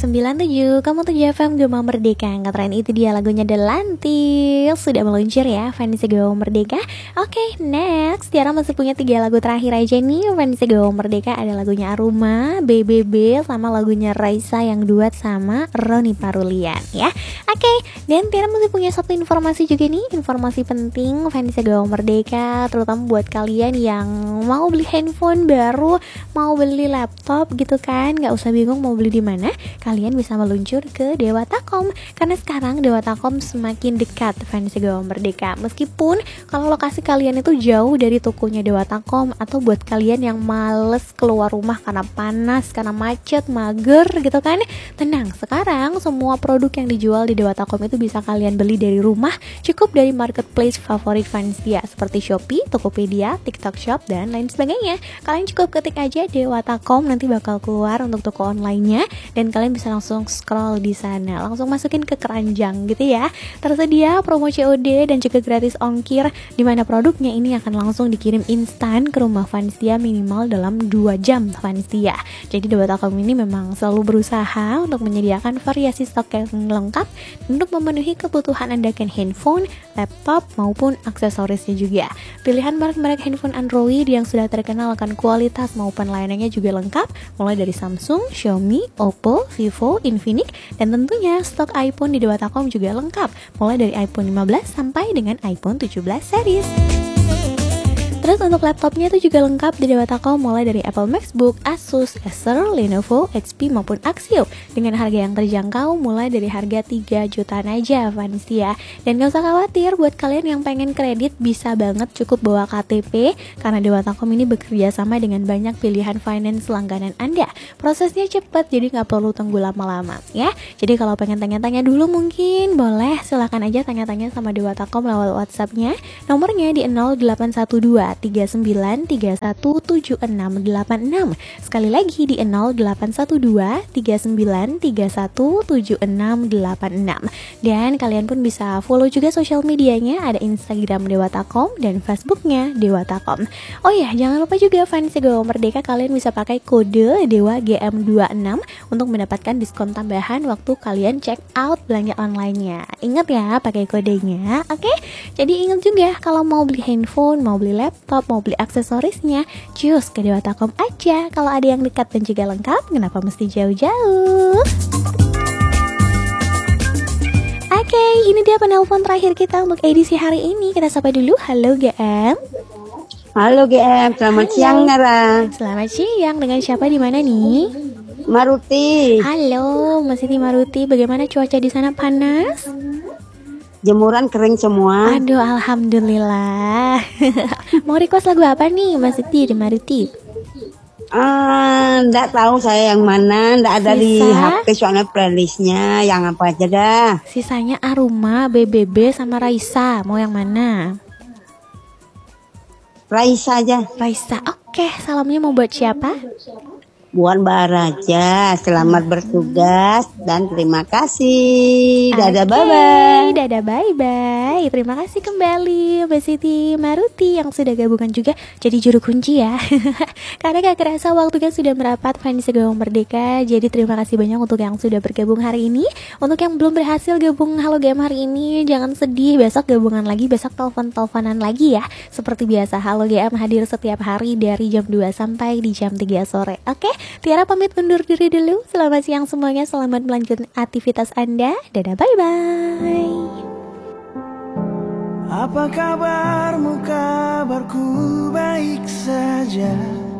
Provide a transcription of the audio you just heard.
97, kamu 7 FM Gema Merdeka. Angkat tren itu dia lagunya Delantil. Sudah meluncur ya Vanessa Gema Merdeka. Oke, next Tiara masih punya 3 lagu terakhir aja nih. Vanessa Gema Merdeka ada lagunya Aruma, BBB, sama lagunya Raisa yang duet sama Roni Parulian ya. Oke, dan Tiara masih punya satu informasi juga nih. Informasi penting Vanessa Gema Merdeka, terutama buat kalian yang mau beli handphone baru, mau beli laptop gitu kan, gak usah bingung mau beli di mana. Kalian bisa meluncur ke Dewatakom, karena sekarang Dewatakom semakin dekat Vanessa Gema Merdeka. Meskipun kalau lokasi kalian itu jauh dari tokonya Dewatakom, atau buat kalian yang males keluar rumah karena panas, karena macet, mager gitu kan, tenang, sekarang semua produk yang dijual di Dewatakom itu bisa kalian beli dari rumah, cukup dari marketplace favorit Vanessa seperti Shopee, Tokopedia, TikTok Shop, dan lain sebagainya. Kalian cukup ketik aja Dewatakom, nanti bakal keluar untuk toko online-nya, dan kalian bisa langsung scroll di sana, langsung masukin ke keranjang gitu ya. Tersedia promo COD dan juga gratis ongkir, dimana produknya ini akan langsung dikirim instan ke rumah Vanessa minimal dalam 2 jam Vanessa. Jadi Dewatakom ini memang selalu berusaha untuk menyediakan variasi stok yang lengkap untuk memenuhi kebutuhan Anda, kan handphone, laptop, maupun aksesorisnya juga. Pilihan merek-merek handphone Android yang sudah terkenal akan kualitas maupun layanannya juga lengkap, mulai dari Samsung, Xiaomi, Oppo, Vivo, Infinix, dan tentunya stok iPhone di Dewatakom juga lengkap, mulai dari iPhone 15 sampai dengan iPhone 17 series. Terus untuk laptopnya itu juga lengkap di Dewatakom, mulai dari Apple MacBook, Asus, Acer, Lenovo, HP maupun Axio, dengan harga yang terjangkau mulai dari harga 3 jutaan aja Vanessa. Dan gak usah khawatir, buat kalian yang pengen kredit bisa banget, cukup bawa KTP, karena Dewatakom ini bekerja sama dengan banyak pilihan finance langganan Anda. Prosesnya cepat, jadi gak perlu tunggu lama-lama ya. Jadi kalau pengen tanya-tanya dulu mungkin boleh, silahkan aja tanya-tanya sama Dewatakom lewat WhatsAppnya. Nomornya di 0812 39317686. Sekali lagi di 0812 39317686. Dan kalian pun bisa follow juga sosial medianya, ada Instagram Dewatakom dan Facebooknya Dewatakom. Oh ya, jangan lupa juga Vanessa Gema Merdeka, kalian bisa pakai kode Dewa GM26 untuk mendapatkan diskon tambahan waktu kalian check out belanja online-nya. Ingat ya, pakai kodenya. Oke? Jadi ingat juga kalau mau beli handphone, mau beli laptop, mau beli aksesorisnya, cus ke Dewatakom aja. Kalau ada yang dekat dan juga lengkap, kenapa mesti jauh-jauh? Oke, ini dia penelpon terakhir kita untuk edisi hari ini. Kita sapa dulu. Halo GM. Halo GM, selamat siang Nara. Selamat siang, dengan siapa di mana nih? Maruti. Halo, Mas Siti Maruti. Bagaimana cuaca di sana, panas? Jemuran kering semua. Aduh, alhamdulillah. Mau request lagu apa nih Mas Siti di Maruti? Nggak tahu saya yang mana, nggak ada di HP soalnya playlistnya, yang apa aja dah. Sisanya Aruma, BBB, sama Raisa. Mau yang mana? Raisa aja. Raisa, oke. Salamnya mau buat siapa? Buat Mbak Raja, selamat bertugas dan terima kasih. Dadah, bye-bye. Dadah, bye-bye. Terima kasih kembali Mbak Siti Maruti yang sudah gabungan juga jadi juru kunci ya. Karena gak kerasa waktunya sudah merapat Vanessa Gema Merdeka. Jadi terima kasih banyak untuk yang sudah bergabung hari ini. Untuk yang belum berhasil gabung Halo GM hari ini, jangan sedih, besok gabungan lagi, besok telepon-teleponan lagi ya. Seperti biasa, Halo GM hadir setiap hari dari jam 2 sampai di jam 3 sore. Oke? Tiara pamit undur diri dulu. Selamat siang semuanya, selamat melanjutkan aktivitas Anda. Dadah, bye-bye. Apa kabarmu? Kabarku baik saja.